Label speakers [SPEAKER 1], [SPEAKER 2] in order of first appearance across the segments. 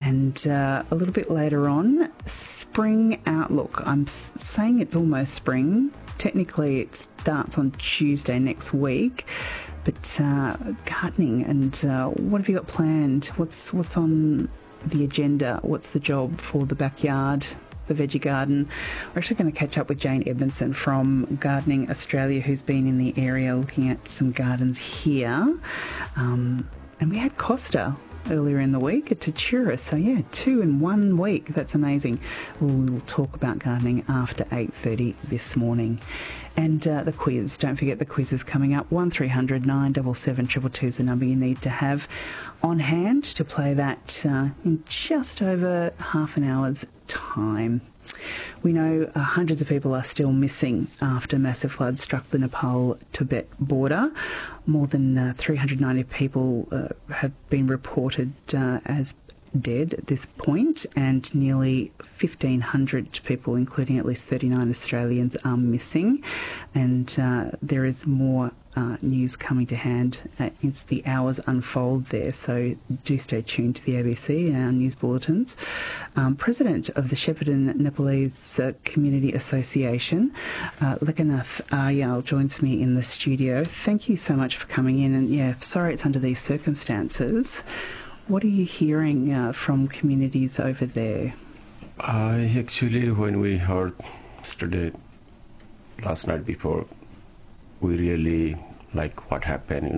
[SPEAKER 1] And a little bit later on, spring outlook. I'm saying it's almost spring. Technically, it starts on Tuesday next week. But gardening and what have you got planned? What's on the agenda? What's the job for the backyard, the veggie garden? We're actually going to catch up with Jane Edmondson from Gardening Australia, who's been in the area looking at some gardens here. And we had Costa earlier in the week at Tatura. So, yeah, 2 in 1 week. That's amazing. We'll talk about gardening after 8:30 this morning. And the quiz. Don't forget the quiz is coming up. 1300 977 222 is the number you need to have on hand to play that in just over half an hour's time. We know hundreds of people are still missing after massive floods struck the Nepal-Tibet border. More than 390 people have been reported as dead at this point, and nearly 1,500 people, including at least 39 Australians, are missing. And there is more news coming to hand as the hours unfold there, so do stay tuned to the ABC and our news bulletins. President of the Shepparton Nepalese Community Association, Lekanath Aryal, joins me in the studio. Thank you so much for coming in, and yeah, sorry it's under these circumstances. What are you hearing from communities over there?
[SPEAKER 2] Actually, when we heard yesterday, last night before, we really like what happened,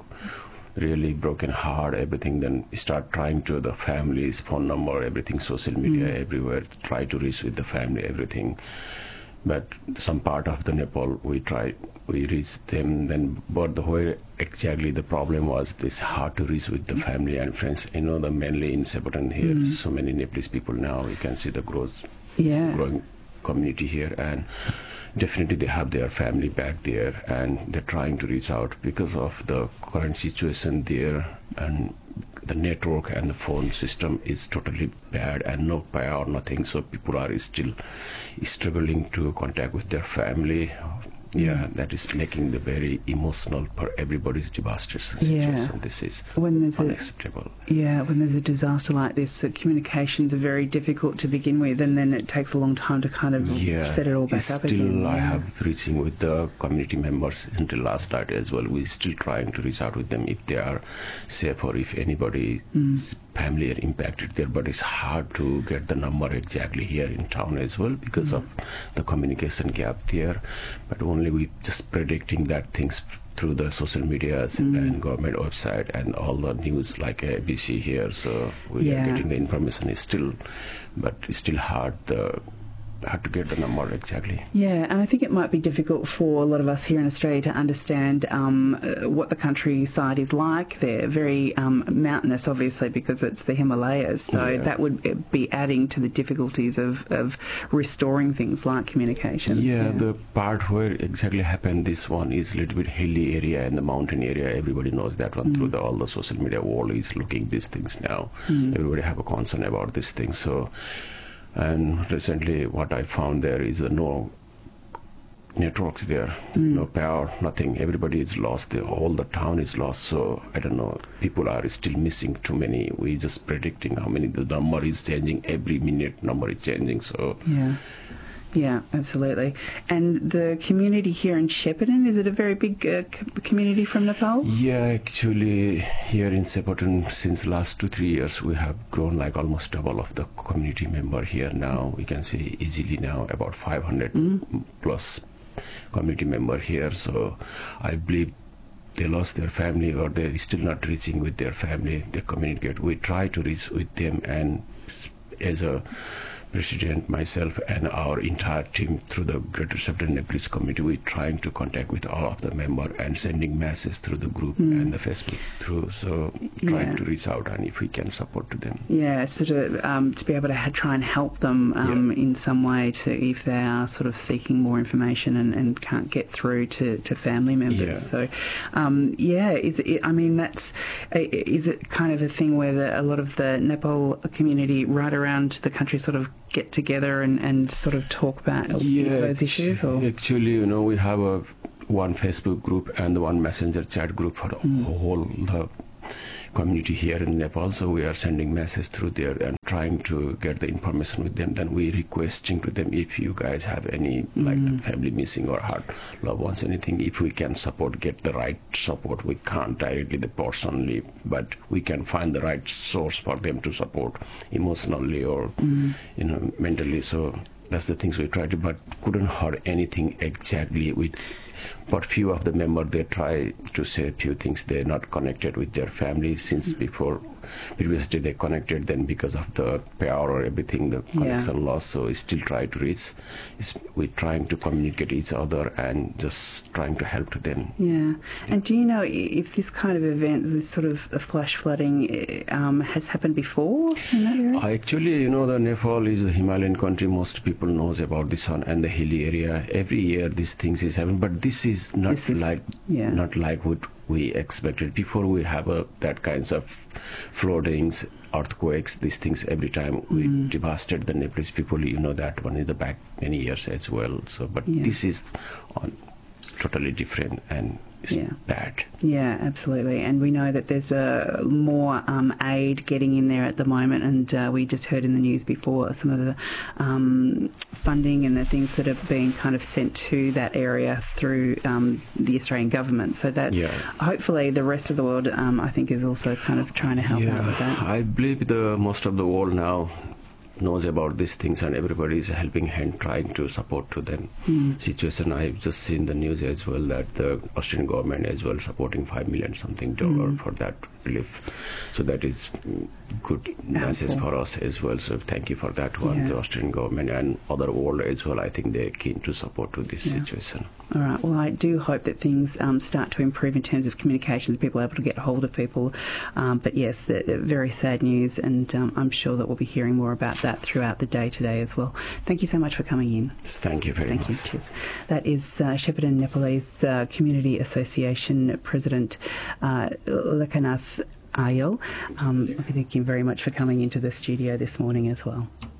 [SPEAKER 2] really broken heart, everything. Then we start trying to the family's phone number, everything, social media, everywhere, try to reach with the family, everything. But some part of the Nepal, we reached them, then, but where exactly the problem was, this hard to reach with the family and friends. Mainly in Shepparton here, so many Nepalese people now, you can see the growing community here, and definitely they have their family back there, and they're trying to reach out because of the current situation there, and the network and the phone system is totally bad and no power, nothing, so people are still struggling to contact with their family. Yeah, that is making the very emotional for everybody's disastrous situation. This is unacceptable.
[SPEAKER 1] When there's a disaster like this, communications are very difficult to begin with, and then it takes a long time to kind of set it all back up again.
[SPEAKER 2] Still, I have reaching with the community members until last night as well. We're still trying to reach out with them if they are safe or if anybody's family are impacted there, but it's hard to get the number exactly here in town as well because of the communication gap there. But only we just predicting that things through the social medias and government website and all the news like ABC here. So we are getting the information is still, but it's still hard to get the number exactly.
[SPEAKER 1] Yeah, and I think it might be difficult for a lot of us here in Australia to understand what the countryside is like. They're very mountainous, obviously, because it's the Himalayas. So that would be adding to the difficulties of restoring things like communications.
[SPEAKER 2] The part where exactly happened, this one is a little bit hilly area and the mountain area. Everybody knows that one through all the social media world is looking these things now. Everybody have a concern about these things. So. And recently what I found there is no networks there, no power, nothing. Everybody is lost. All the town is lost. So I don't know, people are still missing too many. We just predicting how many. The number is changing every minute. Number is changing. So
[SPEAKER 1] yeah, absolutely. And the community here in Shepparton, is it a very big community from Nepal?
[SPEAKER 2] Yeah, actually here in Shepparton since last 2-3 years we have grown like almost double of the community member here now. We can see easily now about 500 plus community member here. So I believe they lost their family or they're still not reaching with their family. They communicate. We try to reach with them, and as a President, myself and our entire team through the Greater Shepparton Nepalese community, we're trying to contact with all of the members and sending messages through the group and the Facebook through, so trying to reach out and if we can support to them.
[SPEAKER 1] Yeah, sort of to be able to try and help them in some way to if they are sort of seeking more information and can't get through to family members. So, is it kind of a thing where a lot of the Nepal community right around the country sort of get together and sort of talk about those issues? Or?
[SPEAKER 2] Actually, we have one Facebook group and one messenger chat group for the whole community here in Nepal, so we are sending messages through there and trying to get the information with them. Then we requesting to them, if you guys have any like the family missing or heart loved ones, anything, if we can support, get the right support. We can't directly the personally, but we can find the right source for them to support emotionally or mentally. So that's the things we tried to, but couldn't hear anything exactly with. But few of the members, they try to say a few things. They're not connected with their family since before. Previously they connected, then because of the power or everything, the connection lost. So we still try to reach. We're trying to communicate each other and just trying to help to them.
[SPEAKER 1] Yeah. And do you know if this kind of event, this sort of flash flooding, has happened before in that area?
[SPEAKER 2] Actually, the Nepal is a Himalayan country. Most people knows about this one and the hilly area. Every year these things is happening, but this is not not like what we expected. Before we have that kinds of floodings, earthquakes, these things every time we devastated the Nepalese people. That one in the back many years as well. So, but this is it's totally different and it's bad.
[SPEAKER 1] Yeah, absolutely. And we know that there's more aid getting in there at the moment, and we just heard in the news before some of the funding and the things that have been kind of sent to that area through the Australian government. So that hopefully the rest of the world, I think, is also kind of trying to help out with that.
[SPEAKER 2] I believe most of the world now knows about these things, and everybody is helping hand trying to support to them situation. I've just seen the news as well that the Australian government as well supporting $5 million something for that relief. So that is good message for us as well. So thank you for that one, the Australian government and other world as well. I think they're keen to support to this situation.
[SPEAKER 1] All right. Well, I do hope that things start to improve in terms of communications, people are able to get hold of people. But yes, very sad news, and I'm sure that we'll be hearing more about that throughout the day today as well. Thank you so much for coming in.
[SPEAKER 2] Thank you very much.
[SPEAKER 1] Thank you. Cheers. That is Shepparton Nepalese Community Association President Lekanath Ayal. Thank you very much for coming into the studio this morning as well.